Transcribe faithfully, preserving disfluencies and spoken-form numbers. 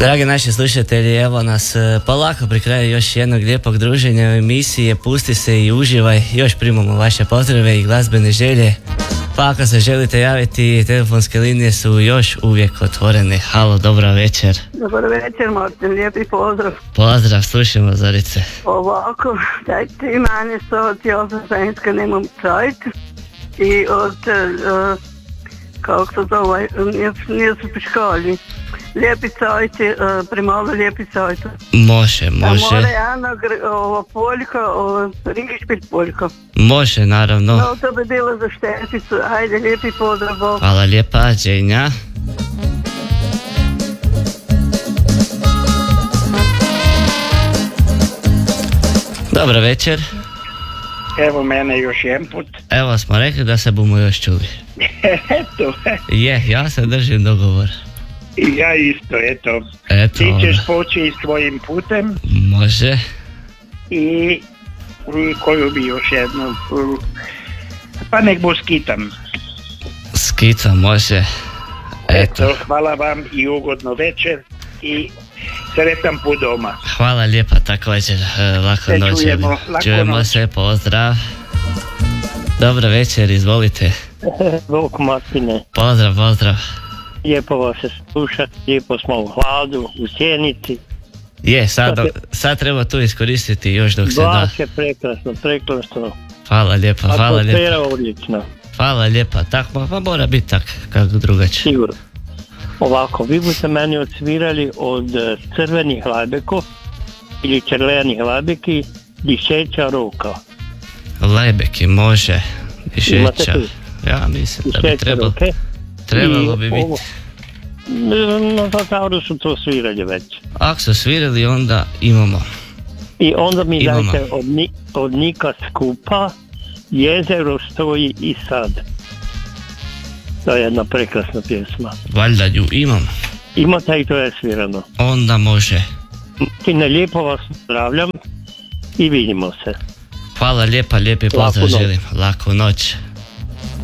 Dragi naši slušatelji, evo nas e, polako pri kraju još jednog lijepog druženja u emisiji. Pusti se i uživaj, još primamo vaše potrebe i glazbene želje. Pa ako se želite javiti, telefonske linije su još uvijek otvorene. Halo, dobra večer. Dobar večer, Martin, lijepi pozdrav. Pozdrav, slušamo Zorice. Ovako, dajte i manje soti, osam ženska nemam čajt. I od, uh, kako se zove, nije, nije se piškali. Lijepi cajti, uh, primalo lijepi cajti. Može, može. A more Jana, ovo Poljka, ovo Ringišpilj Poljka. Može, naravno. No, to bi bilo za Šteticu. Ajde, lijepi pozdrav. Bog. Hvala lijepa, Dženja. Dobar večer. Evo mene još jedan put. Evo smo rekli da se bomo još čuli. Eto. Je, ja se držim dogovor. I ja isto, eto. Eto. Ti ćeš poći svojim putem. Može. I koju bi još jednu. Pa nek bo skitam. Skica, može. Eto. Eto, hvala vam i ugodno večer. I sretan put doma. Hvala lijepa također, lako se noć. Čujemo, lako čujemo noć. se, pozdrav. Dobro večer, izvolite. Bog Martine, Pozdrav, pozdrav. lijepo vas se slušati, lijepo smo u hladu, u sjenici. Je, sad, sad treba tu iskoristiti još dok se da. Glas je prekrasno, prekrasno. Hvala lijepa, hvala lijepa. Atmosfera odlična. Hvala lijepa, tako, pa mora biti tak, kako drugačije. Sigurno. Ovako, vi budete meni odsvirali od eh, crvenih lajbekov ili červenih lajbeki Dišeća roka. Lajbeki, može. Imate Dišeća. tu? Ja mislim da bi Dišeća trebalo. roke. Trebalo I bi ovo- biti. Na Zataru su to svirali već. Ako su svirali, onda imamo. I onda mi Imamo. dajte od, Ni- od Nika Skupa Jezero stoji i sad. To je jedna prekrasna pjesma. Valjda ju imam. Imate i to je svirano. Onda može. Tine, lijepo vas zdravljam i vidimo se. Hvala lijepa, lijepi pozdrav Laku noć. želim. Laku noć.